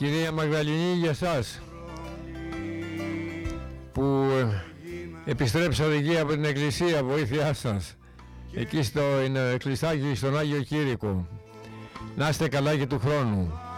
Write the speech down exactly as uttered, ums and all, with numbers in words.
Κυρία Μαγδαληνή, για σας που επιστρέψατε εκεί από την εκκλησία, βοήθειά σας εκεί στο εκκλησάκι στον Άγιο Κήρυκο, να είστε καλά και του χρόνου.